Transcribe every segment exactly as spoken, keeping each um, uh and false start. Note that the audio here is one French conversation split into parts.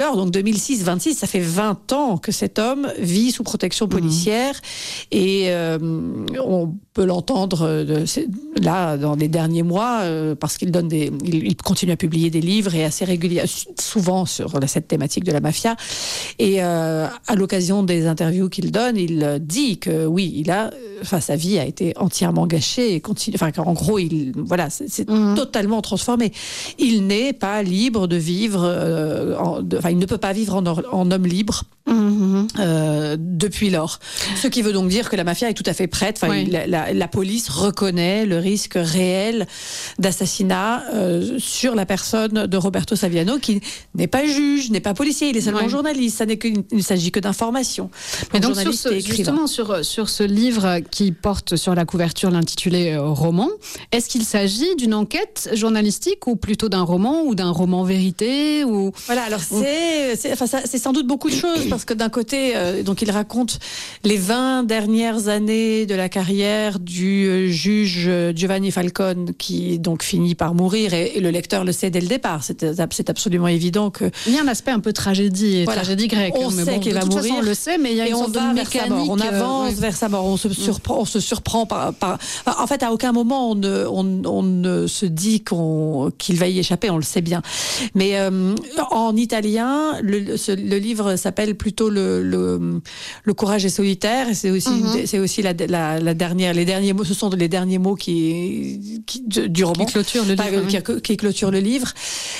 Donc deux mille six, vingt-six, ça fait vingt ans que cet homme vit sous protection policière. Mmh. Et euh, on peut l'entendre de, là dans les derniers mois euh, parce qu'il donne des, il, il continue à publier des livres et assez régulièrement, souvent sur cette thématique de la mafia. Et euh, à l'occasion des interviews qu'il donne, il dit que oui, il a, enfin sa vie a été entièrement gâchée et continue. Enfin, en gros, il, voilà, c'est, c'est mmh. totalement transformé. Il n'est pas libre de vivre. Euh, en, de, enfin, il ne peut pas vivre en, en homme libre mmh. euh, depuis lors. Ce qui veut donc dire que la mafia est tout à fait prête. Enfin, oui. la, la, la police reconnaît le risque réel d'assassinat euh, sur la personne de Roberto Saviano, qui n'est pas juge, n'est pas policier, il est seulement oui. journaliste. Ça n'est que, il ne s'agit que d'informations. Mais donc, donc sur ce, justement sur sur ce livre qui porte sur la couverture l'intitulé euh, roman, est-ce qu'il s'agit d'une enquête journalistique ou plutôt d'un roman ou d'un roman vérité ou voilà. Alors c'est c'est, enfin, ça, c'est sans doute beaucoup de choses parce que d'un côté, euh, donc il raconte les vingt dernières années de la carrière du euh, juge Giovanni Falcone qui donc finit par mourir et, et le lecteur le sait dès le départ. C'est, c'est absolument évident que il y a un aspect un peu tragédie, voilà. tragédie grecque. On mais sait bon, qu'il va mourir, façon, on le sait, mais il y a et une on sorte va de vers sa mort. mécanique. On avance euh, ouais. vers sa mort. On se surprend, on se surprend par, par. En fait, à aucun moment on ne, on, on ne se dit qu'on, qu'il va y échapper. On le sait bien. Mais euh, en italien, le, ce, le livre s'appelle plutôt le, le, le courage est solitaire. Et c'est aussi, mm-hmm. une, c'est aussi la, la, la dernière, les derniers mots. Ce sont les derniers mots qui, qui du roman qui clôture le livre, qui, oui. qui clôture le livre.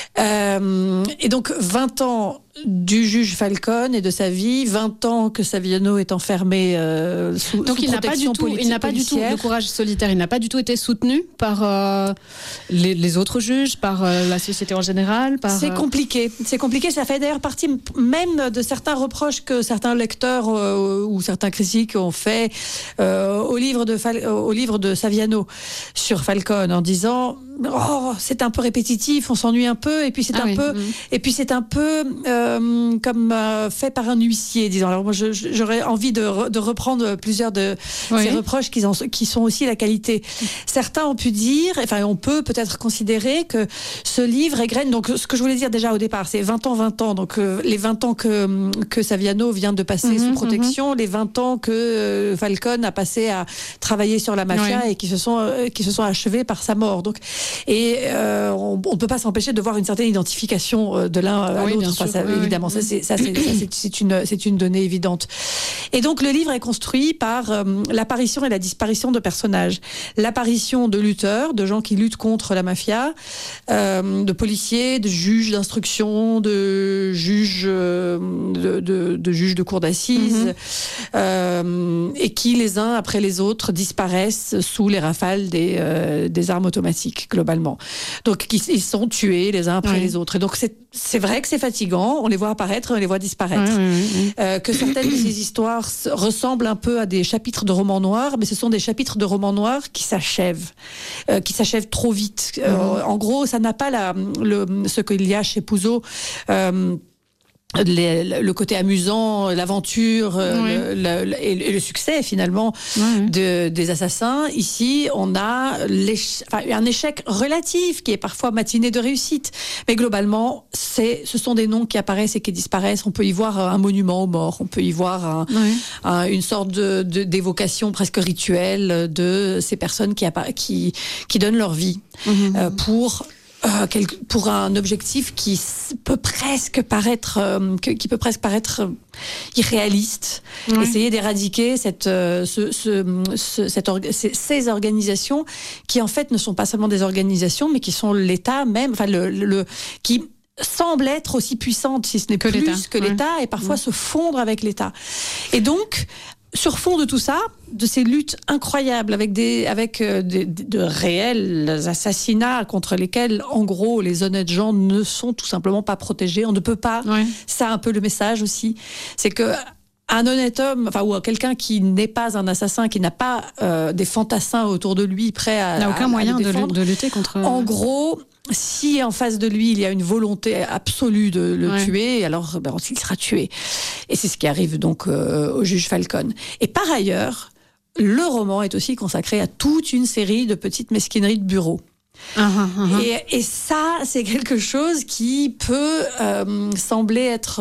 Euh, et donc vingt ans du juge Falcone et de sa vie, vingt ans que Saviano est enfermé euh, sous, donc sous il n'a pas du tout, politi- il n'a pas du tout le courage solitaire, il n'a pas du tout été soutenu par euh, les, les autres juges, par euh, la société en général. Par, c'est euh... compliqué, c'est compliqué. Ça fait d'ailleurs partie même de certains reproches que certains lecteurs euh, ou certains critiques ont fait euh, au livre de Fal- au livre de Saviano sur Falcone en disant oh c'est un peu répétitif, on s'ennuie un peu et puis c'est ah un oui. peu mmh. et puis c'est un peu euh, comme euh, fait par un huissier, disons. Alors moi je, j'aurais envie de, re, de reprendre plusieurs de oui. ces reproches qui, en, qui sont aussi la qualité. Certains ont pu dire, enfin on peut peut-être considérer que ce livre égrène, donc ce que je voulais dire déjà au départ, c'est vingt ans, vingt ans, donc euh, les vingt ans que, que Saviano vient de passer mmh, sous protection, mmh. les vingt ans que euh, Falcone a passé à travailler sur la mafia oui. et qui se sont euh, qui se sont achevés par sa mort. Donc et euh, on ne peut pas s'empêcher de voir une certaine identification de l'un à oui, l'autre. Enfin, ça, oui, évidemment, oui. ça, c'est, ça, c'est, ça c'est, c'est, une, c'est une donnée évidente. Et donc, le livre est construit par euh, l'apparition et la disparition de personnages. L'apparition de lutteurs, de gens qui luttent contre la mafia, euh, de policiers, de juges d'instruction, de juges euh, de, de, de juges de cour d'assises, mm-hmm. euh, et qui, les uns après les autres, disparaissent sous les rafales des, euh, des armes automatiques, globalement. Donc, ils sont tués les uns après oui. les autres. Et donc, c'est, c'est vrai que c'est fatigant. On les voit apparaître, on les voit disparaître. Oui, oui, oui. Euh, que certaines de ces histoires ressemblent un peu à des chapitres de romans noirs, mais ce sont des chapitres de romans noirs qui s'achèvent, euh, qui s'achèvent trop vite. Euh, mmh. En gros, ça n'a pas la, le, ce qu'il y a chez Puzo. Euh, Les, le côté amusant, l'aventure oui. le, le, le, et, le, et le succès finalement oui. de, des assassins. Ici, on a enfin, un échec relatif qui est parfois matiné de réussite. Mais globalement, c'est, ce sont des noms qui apparaissent et qui disparaissent. On peut y voir un monument aux morts, on peut y voir un, oui. un, une sorte de, de, d'évocation presque rituelle de ces personnes qui, appa- qui, qui donnent leur vie mmh. euh, pour... Euh, pour un objectif qui peut presque paraître, euh, qui peut presque paraître irréaliste. Oui. Essayer d'éradiquer cette, euh, ce, ce, ce, cette orga- ces, ces organisations qui en fait ne sont pas seulement des organisations, mais qui sont l'État même, enfin le, le, le qui semble être aussi puissante, si ce n'est que plus l'État. que l'État, ouais. et parfois ouais. se fondre avec l'État. Et donc, sur fond de tout ça, de ces luttes incroyables avec des, avec euh, des, de réels assassinats contre lesquels, en gros, les honnêtes gens ne sont tout simplement pas protégés. On ne peut pas. Ouais. C'est un peu le message aussi. C'est que un honnête homme, enfin ou quelqu'un qui n'est pas un assassin, qui n'a pas euh, des fantassins autour de lui prêts à, n'a aucun à, moyen à le défendre, de, de lutter contre. En gros. Si en face de lui il y a une volonté absolue de le ouais. tuer, alors ben, il sera tué. Et c'est ce qui arrive donc euh, au juge Falcone. Et par ailleurs, le roman est aussi consacré à toute une série de petites mesquineries de bureau. Uh-huh, uh-huh. Et, et ça, c'est quelque chose qui peut euh, sembler être